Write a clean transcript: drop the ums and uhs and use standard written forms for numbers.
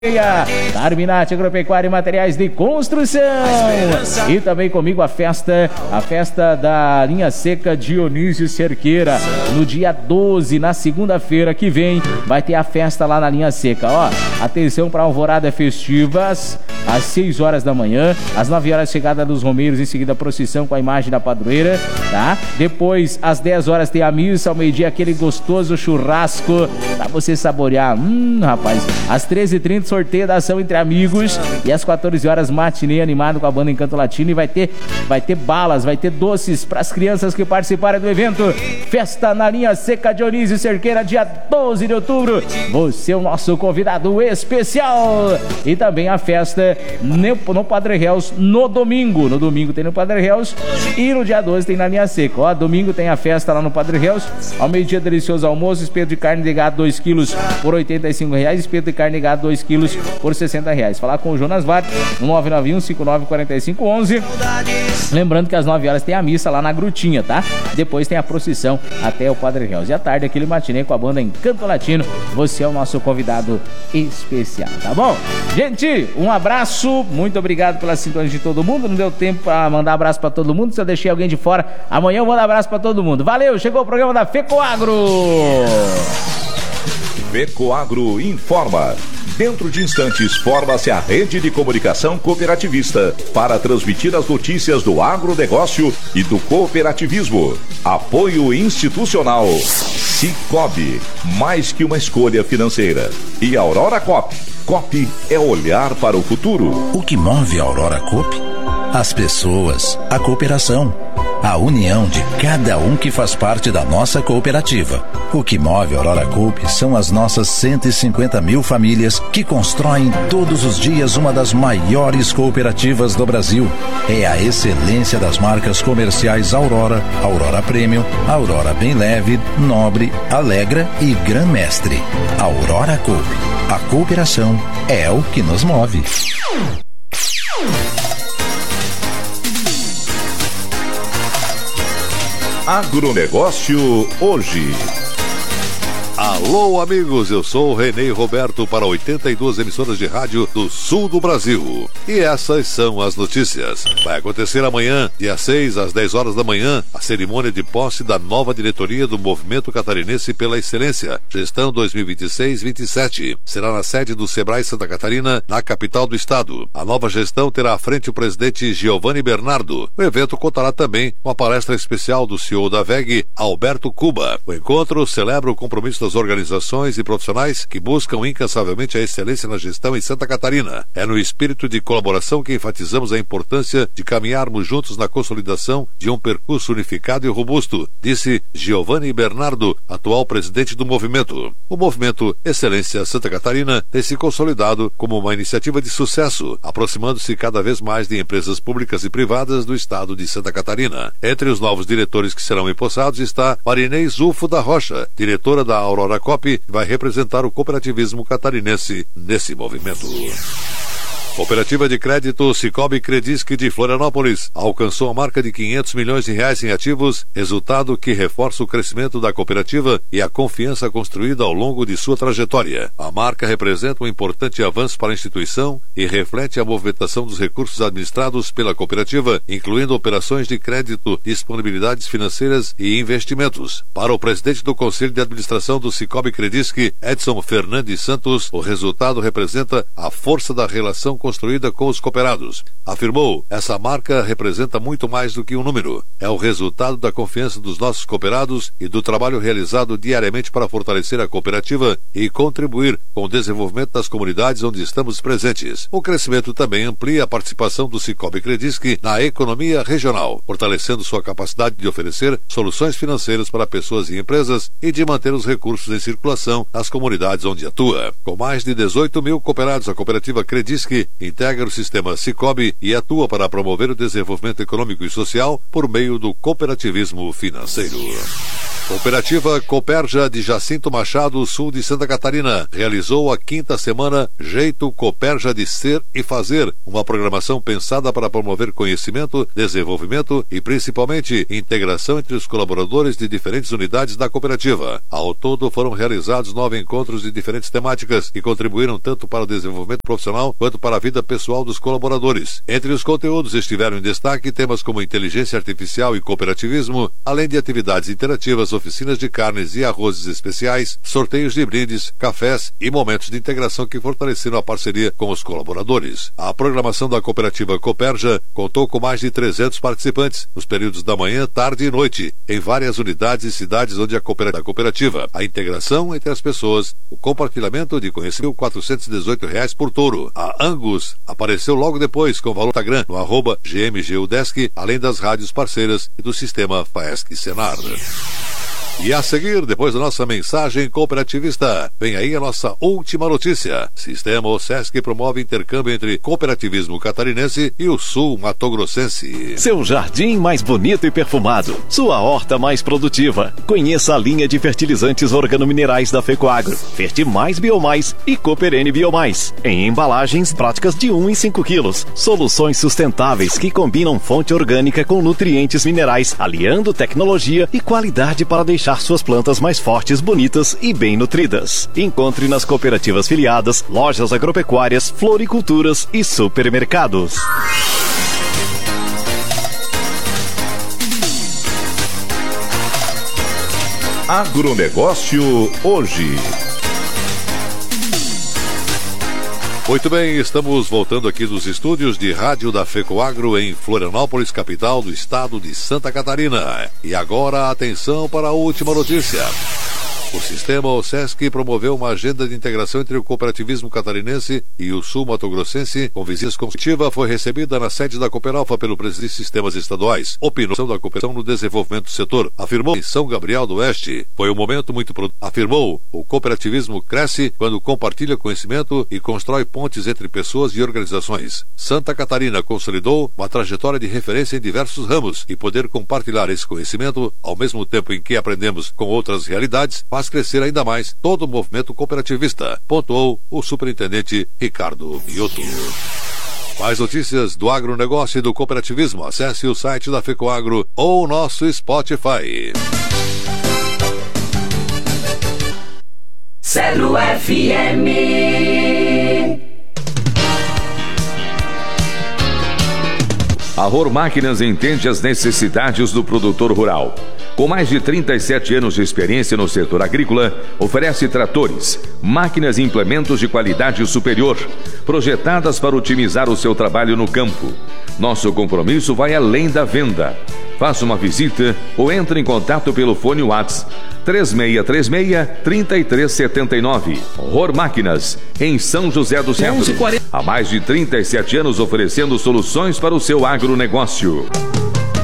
Carminati Agropecuária e Materiais de Construção. E também comigo a festa da linha seca Dionísio Cerqueira. No dia 12, na segunda-feira que vem, vai ter a festa lá na linha seca. Ó, atenção para alvorada festivas às 6 horas da manhã, às 9 horas chegada dos romeiros, em seguida a procissão com a imagem da padroeira, tá? Depois, às 10 horas tem a missa, ao meio-dia aquele gostoso churrasco pra você saborear. Rapaz, às 13h30 sorteio da ação entre amigos e às 14 horas matinê animado com a banda Encanto Latino e vai ter balas, vai ter doces para as crianças que participarem do evento. Festa na linha seca Dionísio Cerqueira, dia 12 de outubro. Você é o nosso convidado especial. E também a festa no Padre Reus no domingo. No domingo tem no Padre Reus e no dia 12 tem na linha seca. Ó, domingo tem a festa lá no Padre Reus. Ao meio-dia, delicioso almoço, espeto de carne de gado 2 quilos por R$85, espeto de carne de gado 2 quilos por R$60. Falar com o Jonas Vart no 991-594511. Lembrando que às 9 horas tem a missa lá na Grutinha, tá? Depois tem a procissão até o Padre Reus. E à tarde aquele matinê com a banda Encanto Latino. Você é o nosso convidado especial, tá bom? Gente, um abraço, muito obrigado pela sintonia de todo mundo. Não deu tempo pra mandar abraço pra todo mundo. Se eu deixei alguém de fora, amanhã eu mando abraço pra todo mundo. Valeu, chegou o programa da FECOAGRO. FECOAGRO informa. Dentro de instantes, forma-se a rede de comunicação cooperativista para transmitir as notícias do agronegócio e do cooperativismo. Apoio institucional. Cicobi, mais que uma escolha financeira. E Aurora Coop. Coop é olhar para o futuro. O que move a Aurora Coop? As pessoas, a cooperação, a união de cada um que faz parte da nossa cooperativa. O que move a Aurora Coop são as nossas 150 mil famílias que constroem todos os dias uma das maiores cooperativas do Brasil. É a excelência das marcas comerciais Aurora, Aurora Premium, Aurora Bem Leve, Nobre, Alegra e Gran Mestre. Aurora Coop. A cooperação é o que nos move. Agronegócio hoje. Alô, amigos, eu sou o Renê Roberto para 82 emissoras de rádio do sul do Brasil. E essas são as notícias. Vai acontecer amanhã, dia 6, às 10 horas da manhã, a cerimônia de posse da nova diretoria do Movimento Catarinense pela Excelência, gestão 2026-27. Será na sede do Sebrae Santa Catarina, na capital do estado. A nova gestão terá à frente o presidente Giovanni Bernardo. O evento contará também com a palestra especial do CEO da VEG, Alberto Cuba. O encontro celebra o compromisso das organizações e profissionais que buscam incansavelmente a excelência na gestão em Santa Catarina. É no espírito de colaboração que enfatizamos a importância de caminharmos juntos na consolidação de um percurso unificado e robusto, disse Giovanni Bernardo, atual presidente do movimento. O movimento Excelência Santa Catarina tem se consolidado como uma iniciativa de sucesso, aproximando-se cada vez mais de empresas públicas e privadas do estado de Santa Catarina. Entre os novos diretores que serão empossados está Marinês Ufo da Rocha, diretora da Aurora Coop, vai representar o cooperativismo catarinense nesse movimento. Cooperativa de Crédito Cicobi Credisc de Florianópolis alcançou a marca de R$500 milhões em ativos, resultado que reforça o crescimento da cooperativa e a confiança construída ao longo de sua trajetória. A marca representa um importante avanço para a instituição e reflete a movimentação dos recursos administrados pela cooperativa, incluindo operações de crédito, disponibilidades financeiras e investimentos. Para o presidente do Conselho de Administração do Cicobi Credisc, Edson Fernandes Santos, o resultado representa a força da relação construída com os cooperados. Afirmou, essa marca representa muito mais do que um número. É o resultado da confiança dos nossos cooperados e do trabalho realizado diariamente para fortalecer a cooperativa e contribuir com o desenvolvimento das comunidades onde estamos presentes. O crescimento também amplia a participação do Cicobi Credisc na economia regional, fortalecendo sua capacidade de oferecer soluções financeiras para pessoas e empresas e de manter os recursos em circulação nas comunidades onde atua. Com mais de 18 mil cooperados, a cooperativa Credisc integra o sistema Sicobi e atua para promover o desenvolvimento econômico e social por meio do cooperativismo financeiro. Cooperativa Cooperja de Jacinto Machado, sul de Santa Catarina, realizou a 5ª semana Jeito Cooperja de Ser e Fazer, uma programação pensada para promover conhecimento, desenvolvimento e principalmente integração entre os colaboradores de diferentes unidades da cooperativa. Ao todo foram realizados 9 encontros de diferentes temáticas que contribuíram tanto para o desenvolvimento profissional quanto para a vida pessoal dos colaboradores. Entre os conteúdos estiveram em destaque temas como inteligência artificial e cooperativismo, além de atividades interativas, oficinas de carnes e arrozes especiais, sorteios de brindes, cafés e momentos de integração que fortaleceram a parceria com os colaboradores. A programação da cooperativa Cooperja contou com mais de 300 participantes nos períodos da manhã, tarde e noite, em várias unidades e cidades onde a cooperativa, a integração entre as pessoas, o compartilhamento de conhecimento, R$ 418 por touro. A Angus apareceu logo depois com valor Instagram no @GMGUDesc, além das rádios parceiras e do sistema FAESC Senar. E a seguir, depois da nossa mensagem cooperativista, vem aí a nossa última notícia. Sistema OSESC promove intercâmbio entre cooperativismo catarinense e o sul matogrossense. Seu jardim mais bonito e perfumado, sua horta mais produtiva. Conheça a linha de fertilizantes organominerais da Fecoagro, Fertimais Biomais e Cooperene Biomais, em embalagens práticas de 1 e 5 quilos. Soluções sustentáveis que combinam fonte orgânica com nutrientes minerais, aliando tecnologia e qualidade para deixar suas plantas mais fortes, bonitas e bem nutridas. Encontre nas cooperativas filiadas, lojas agropecuárias, floriculturas e supermercados. Agronegócio hoje. Muito bem, estamos voltando aqui dos estúdios de rádio da Fecoagro em Florianópolis, capital do estado de Santa Catarina. E agora, atenção para a última notícia. O sistema OSESC promoveu uma agenda de integração entre o cooperativismo catarinense e o sul matogrossense com visitas consultiva. Foi recebida na sede da Cooperalfa pelo presidente de sistemas estaduais. Opinião da cooperação no desenvolvimento do setor. Afirmou em São Gabriel do Oeste. Foi um momento muito afirmou, o cooperativismo cresce quando compartilha conhecimento e constrói pontes entre pessoas e organizações. Santa Catarina consolidou uma trajetória de referência em diversos ramos e poder compartilhar esse conhecimento ao mesmo tempo em que aprendemos com outras realidades faz crescer ainda mais todo o movimento cooperativista, pontuou o superintendente Ricardo Mioto. Mais notícias do agronegócio e do cooperativismo. Acesse o site da Fecoagro ou o nosso Spotify. Celo FM. A Rohr Máquinas entende as necessidades do produtor rural. Com mais de 37 anos de experiência no setor agrícola, oferece tratores, máquinas e implementos de qualidade superior, projetadas para otimizar o seu trabalho no campo. Nosso compromisso vai além da venda. Faça uma visita ou entre em contato pelo fone WhatsApp 3636-3379. Rohr Máquinas, em São José do Centro. Há mais de 37 anos oferecendo soluções para o seu agronegócio.